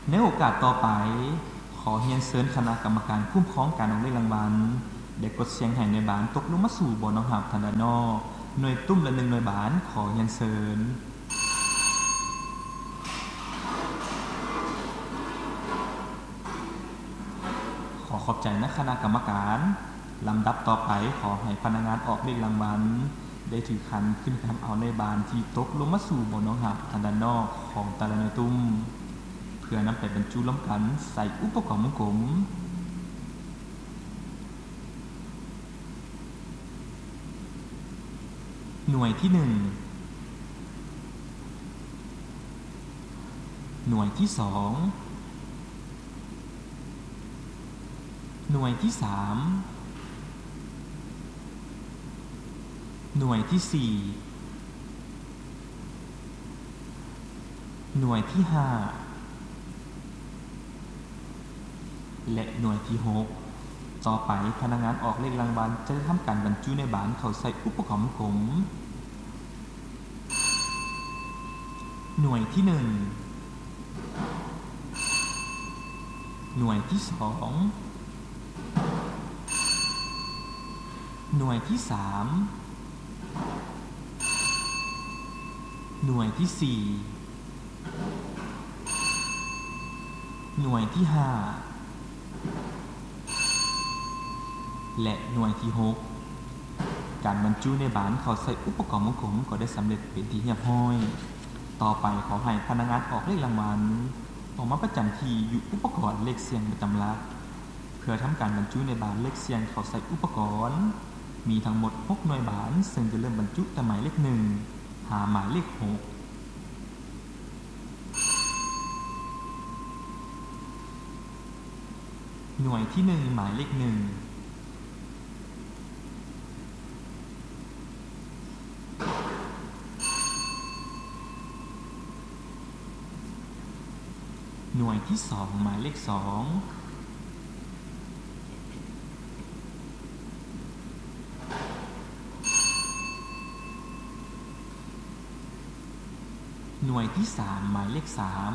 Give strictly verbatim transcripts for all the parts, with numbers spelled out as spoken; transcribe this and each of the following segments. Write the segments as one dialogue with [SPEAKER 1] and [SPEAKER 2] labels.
[SPEAKER 1] ในโอกาสต่อไปขอเรียนเชิญคณะกรรมการคุ้มครองการออกเลขรางวัลได้กดเสียงให้หน่วยบานตกลงมาสู่บ่อน้องหาบทันดานอหน่วยตุ้มละหนึ่งหน่วยบานขอเรียนเชิญขอขอบใจนะคณะกรรมการลำดับต่อไปขอให้พนักงานออกเลขรางวัลได้ถือคันขึ้นทำเอาในบานที่ตกลงมาสู่บ่อน้องหาบทันดานอของแต่ละหน่วยตุ้มเพื่อนำไปบรรจุล้มกันใส่อุปกรณ์มงคลหน่วยที่หนึ่งหน่วยที่สองหน่วยที่สามหน่วยที่สี่หน่วยที่ห้าและหน่วยที่หกต่อไปพนักงานออกเลขรางวัลจะทำการบรรจุในบานเขาใส่อุปกรณ์มงคลหน่วยที่หนึ่งหน่วยที่สองหน่วยที่สามหน่วยที่สี่หน่วยที่ห้าและหน่วยที่หกการบรรจุในบานเขาใส่อุปกรณ์มงคลก็ได้สำเร็จเป็นที่เรียบร้อยต่อไปขอให้พนักงานออกเลขรางวัลออกมาประจำที่อยู่อุปกรณ์เลขเสียงประจำหลักเพื่อทำการบรรจุในบานเลขเสียงเขาใส่อุปกรณ์มีทั้งหมดหกหน่วยบานซึ่งจะเริ่มบรรจุแต่หมายเลขหนึ่งหาหมายเลขหกหน่วยที่หนึ่งหมายเลขหนึ่งหน่วยที่สองหมายเลขสองหน่วยที่สามหมายเลขสาม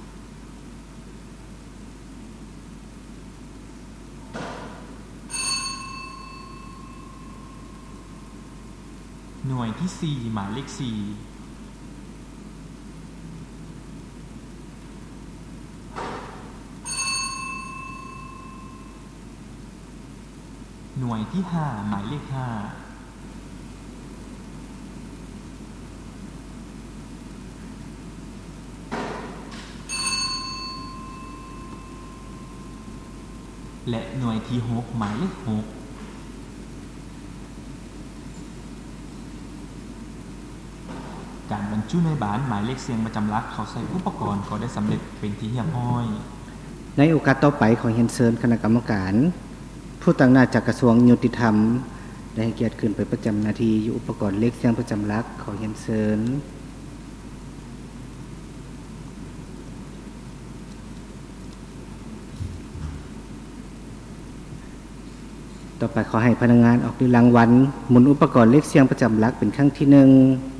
[SPEAKER 1] หน่วยที่สี่หมายเลขสี่หน่วยที่ห้าหมายเลขห้าและหน่วยที่หกหมายเลขหกการบรรจุในบานหมายเลขเสียงประจำหลักเขาใส่อุปกรณ์ก็ได้สำเร็จเป็นที่เรียบร้อย
[SPEAKER 2] ในโอกาสต่อไปขอเรียนเชิญคณะกรรมการผู้ตั้งหน้าจากกระทรวงยุติธรรมได้ให้เกียรติขึ้นไปประจำหน้าที่อยู่อุปกรณ์เลขเสียงประจำหลักขอเรียนเชิญต่อไปขอให้พนักงานออกรางวัลหมุนอุปกรณ์เลขเสียงประจำหลักเป็นครั้งที่หนึ่ง